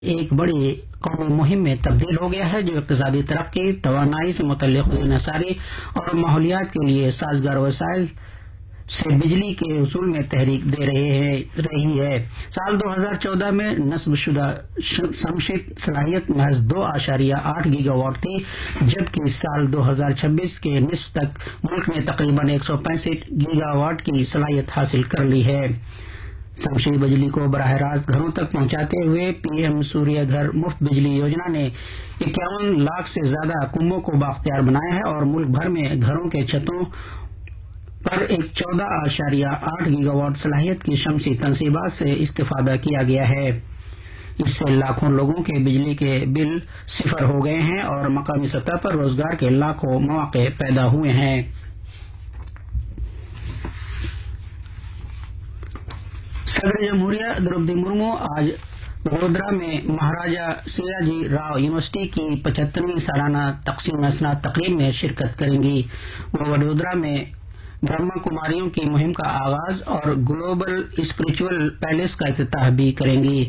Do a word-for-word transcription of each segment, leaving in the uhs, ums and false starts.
ایک بڑی قومی مہم میں تبدیل ہو گیا ہے جو اقتصادی ترقی، توانائی سے متعلق خود انحصاری اور ماحولیات کے لیے سازگار وسائل سے بجلی کے حصول میں تحریک دے رہی ہے۔ سال دو ہزار چودہ میں نصب شدہ شمسی صلاحیت محض دو اشاریہ آٹھ گیگا واٹ تھی، جبکہ سال دو ہزار چھبیس کے نصف تک ملک نے تقریباً ایک سو پینسٹھ گیگا واٹ کی صلاحیت حاصل کر لی ہے۔ شمسی بجلی کو براہ راست گھروں تک پہنچاتے ہوئے پی ایم سوریہ گھر مفت بجلی یوجنا نے اکیاون لاکھ سے زیادہ کنبوں کو بااختیار بنایا ہے اور ملک بھر میں گھروں کے چھتوں پر ایک چودہ اشاریہ آٹھ گیگا واٹ صلاحیت کی شمسی تنصیبات سے استفادہ کیا گیا ہے۔ اس سے لاکھوں لوگوں کے بجلی کے بل صفر ہو گئے ہیں اور مقامی سطح پر روزگار کے لاکھوں مواقع پیدا ہوئے ہیں۔ صدر جمہوریہ دروپدی مرمو آج وڈودرا میں مہاراجا سیاجی راؤ یونیورسٹی کی پچہترویں سالانہ تقسیم اسناد تقریب میں شرکت کریں گی۔ وہ وڈودرا میں برہما کماریوں کی مہم کا آغاز اور گلوبل اسپرچول پیلس کا افتتاح بھی کریں گی۔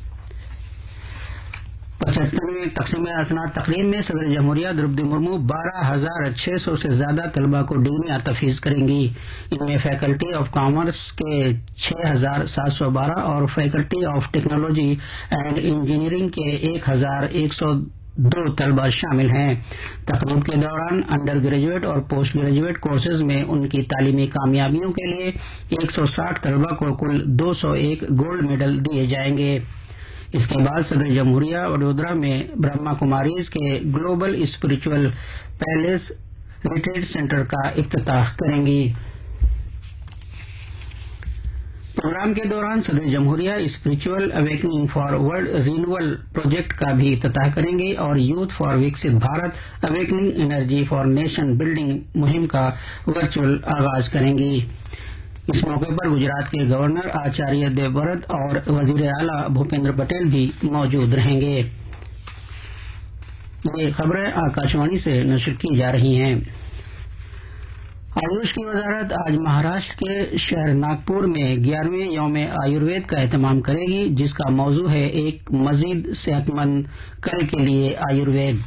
پچہترویں تقسیم اسناد تقریب میں صدر جمہوریہ دروپدی مرمو بارہ ہزار چھ سو سے زیادہ طلباء کو ڈگریاں تفویض کریں گی۔ ان میں فیکلٹی آف کامرس کے چھ ہزار سات سو بارہ اور faculty of technology and engineering کے ایک ہزار ایک سو دو طلباء شامل ہیں۔ تقریب کے دوران انڈر گریجویٹ اور پوسٹ گریجویٹ کورسز میں ان کی تعلیمی کامیابیوں کے لیے ایک سو ساٹھ طلباء کو کل دو سو ایک گولڈ میڈل دیے جائیں گے۔ اس کے بعد صدر جمہوریہ وڈودرا میں برہما کماریز کے global spiritual palace retreat centre کا افتتاح کریں گی۔ پروگرام کے دوران صدر جمہوریہ spiritual awakening for world renewal project کا بھی افتتاح کریں گے اور youth for وکست Bharat awakening energy for nation building مہم کا ورچوئل آغاز کریں گی۔ اس موقع پر گجرات کے گورنر آچاریہ دیوورت اور وزیر اعلیٰ بھوپیندر پٹیل بھی موجود رہیں گے۔ یہ خبریں آکاشوانی سے نشر کی جا رہی ہیں۔ آیوش کی وزارت آج مہاراشٹر کے شہر ناگپور میں گیارہویں یوم آیوروید کا اہتمام کرے گی، جس کا موضوع ہے ایک مزید صحت مند کل کے لیے آیوروید۔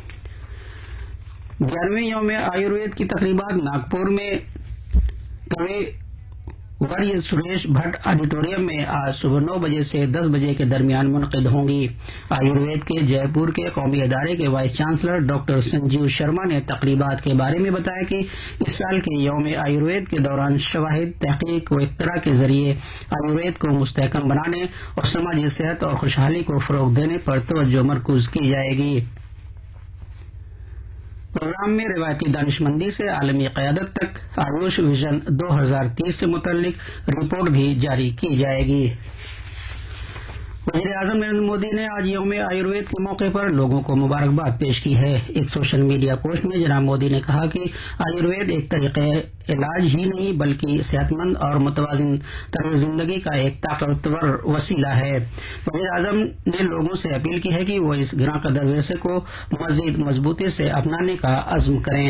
گیارہویں یوم آیوروید کی تقریبات ناگپور میں کوے وری سریش بھٹ آڈیٹوریم میں آج صبح نو بجے سے دس بجے کے درمیان منعقد ہوں گی۔ آیوروید کے جے پور کے قومی ادارے کے vice chancellor doctor Sanjeev Sharma نے تقریبات کے بارے میں بتایا کہ اس سال کے یوم آیوروید کے دوران شواہد، تحقیق و اختراع کے ذریعے آیوروید کو مستحکم بنانے اور سماجی صحت اور خوشحالی کو فروغ دینے پر توجہ مرکوز کی جائے گی۔ پروگرام میں روایتی دانش مندی سے عالمی قیادت تک آیوش ویژن دو ہزار تیس سے متعلق رپورٹ بھی جاری کی جائے گی۔ وزیر اعظم نریندر مودی نے آج یوم آیوروید کے موقع پر لوگوں کو مبارکباد پیش کی ہے۔ ایک سوشل میڈیا پوسٹ میں جناب مودی نے کہا کہ آیوروید ایک طریقہ علاج ہی نہیں بلکہ صحت مند اور متوازن طرز زندگی کا ایک طاقتور وسیلہ ہے۔ وزیر اعظم نے لوگوں سے اپیل کی ہے کہ وہ اس گراں قدر ورثے کو مزید مضبوطی سے اپنانے کا عزم کریں۔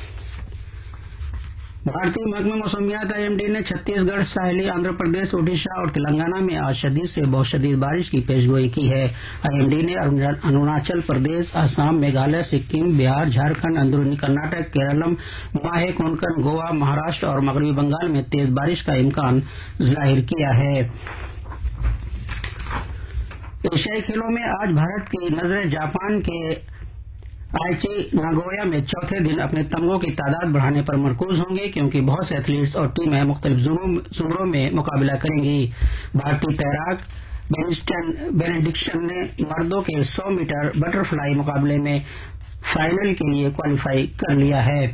بھارتی محکمہ موسمیات آئی ایم ڈی نے چھتیس گڑھ، ساحلی آندھرا پردیش، اڈیشہ اور تلنگانہ میں آج شدید سے بہت شدید بارش کی پیشگوئی کی ہے۔ آئی ایم ڈی نے اروناچل پردیش، آسام، میگھالیہ، سکم، بہار، جھارکھنڈ، اندرونی کرناٹک، کیرالم، ماہے کونکن، گوا، مہاراشٹر اور مغربی بنگال میں تیز بارش کا امکان ظاہر کیا ہے۔ ایشیائی کھیلوں میں آج بھارت کی نظریں جاپان کے آئچی ناگویا میں چوتھے دن اپنے تمغوں کی تعداد بڑھانے پر مرکوز ہوں گے، کیونکہ بہت سے ایتھلیٹس اور ٹیمیں مختلف زمروں میں مقابلہ کریں گی۔ بھارتی تیراک بینیڈکشن نے مردوں کے سو میٹر بٹر فلائی مقابلے میں فائنل کے لیے کوالیفائی کر لیا ہے۔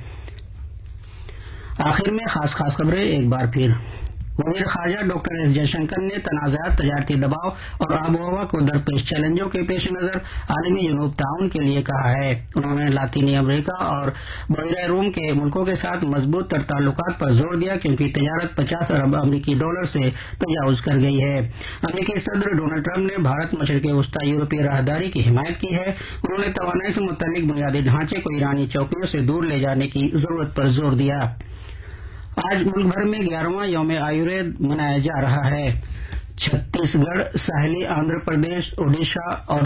آخر میں خاص خاص خبریں ایک بار پھر۔ وزیر خارجہ ڈاکٹر ایس جے شنکر نے تنازعات، تجارتی دباؤ اور آب و ہوا کو درپیش چیلنجوں کے پیش نظر عالمی جنوب تعاون کے لیے کہا ہے۔ انہوں نے لاطینی امریکہ اور بحیرہ روم کے ملکوں کے ساتھ مضبوط تر تعلقات پر زور دیا، کیونکہ تجارت پچاس ارب امریکی ڈالر سے تجاوز کر گئی ہے۔ امریکی صدر ڈونلڈ ٹرمپ نے بھارت مشرق وسطی یورپی راہداری کی حمایت کی ہے۔ انہوں نے توانائی سے متعلق بنیادی ڈھانچے کو ایرانی چوکیوں سے دور لے جانے کی ضرورت پر زور دیا۔ آج ملک بھر میں گیارہواں یوم آیوروید منایا جا رہا ہے۔ छत्तीसगढ़, साहिली आंध्र प्रदेश, ओडिशा और